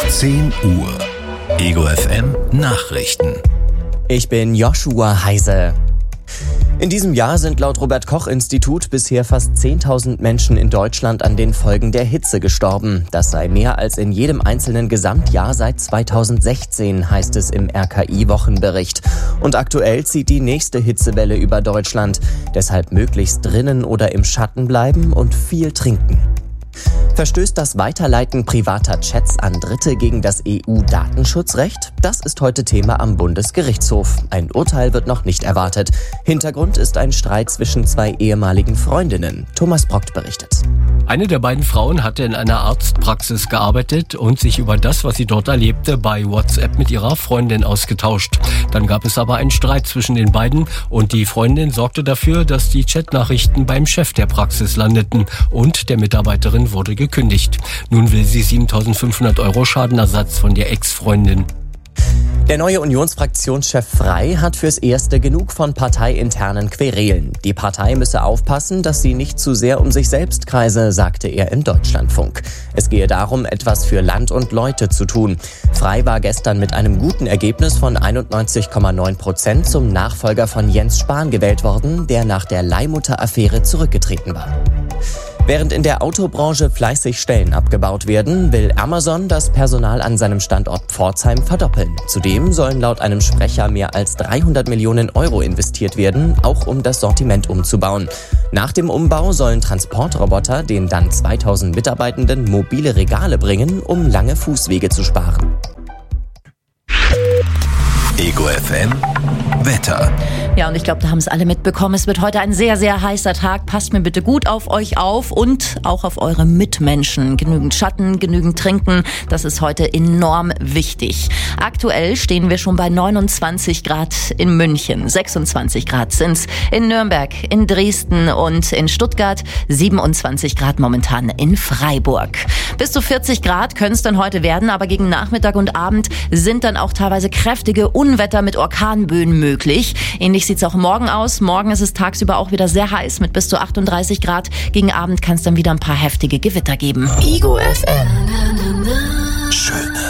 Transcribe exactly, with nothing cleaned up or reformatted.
zehn Uhr. Ego F M Nachrichten. Ich bin Joshua Heise. In diesem Jahr sind laut Robert-Koch-Institut bisher fast zehntausend Menschen in Deutschland an den Folgen der Hitze gestorben. Das sei mehr als in jedem einzelnen Gesamtjahr seit zweitausendsechzehn, heißt es im R K I-Wochenbericht. Und aktuell zieht die nächste Hitzewelle über Deutschland. Deshalb möglichst drinnen oder im Schatten bleiben und viel trinken. Verstößt das Weiterleiten privater Chats an Dritte gegen das E U-Datenschutzrecht? Das ist heute Thema am Bundesgerichtshof. Ein Urteil wird noch nicht erwartet. Hintergrund ist ein Streit zwischen zwei ehemaligen Freundinnen. Thomas Brockt berichtet. Eine der beiden Frauen hatte in einer Arztpraxis gearbeitet und sich über das, was sie dort erlebte, bei WhatsApp mit ihrer Freundin ausgetauscht. Dann gab es aber einen Streit zwischen den beiden und die Freundin sorgte dafür, dass die Chatnachrichten beim Chef der Praxis landeten und der Mitarbeiterin wurde gekündigt. Nun will sie siebentausendfünfhundert Euro Schadenersatz von der Ex-Freundin. Der neue Unionsfraktionschef Frey hat fürs Erste genug von parteiinternen Querelen. Die Partei müsse aufpassen, dass sie nicht zu sehr um sich selbst kreise, sagte er im Deutschlandfunk. Es gehe darum, etwas für Land und Leute zu tun. Frey war gestern mit einem guten Ergebnis von einundneunzig Komma neun Prozent zum Nachfolger von Jens Spahn gewählt worden, der nach der Leihmutter-Affäre zurückgetreten war. Während in der Autobranche fleißig Stellen abgebaut werden, will Amazon das Personal an seinem Standort Pforzheim verdoppeln. Zudem sollen laut einem Sprecher mehr als dreihundert Millionen Euro investiert werden, auch um das Sortiment umzubauen. Nach dem Umbau sollen Transportroboter den dann zweitausend Mitarbeitenden mobile Regale bringen, um lange Fußwege zu sparen. Ego F M Wetter. Ja, und ich glaube, da haben es alle mitbekommen. Es wird heute ein sehr, sehr heißer Tag. Passt mir bitte gut auf euch auf und auch auf eure Mitmenschen. Genügend Schatten, genügend Trinken. Das ist heute enorm wichtig. Aktuell stehen wir schon bei neunundzwanzig Grad in München. sechsundzwanzig Grad sind's in Nürnberg, in Dresden und in Stuttgart. siebenundzwanzig Grad momentan in Freiburg. Bis zu vierzig Grad können es dann heute werden, aber gegen Nachmittag und Abend sind dann auch teilweise kräftige Unwetter mit Orkanböen möglich. Ähnlich sieht's auch morgen aus. Morgen ist es tagsüber auch wieder sehr heiß mit bis zu achtunddreißig Grad. Gegen Abend kann es dann wieder ein paar heftige Gewitter geben. Ego F M. Schöne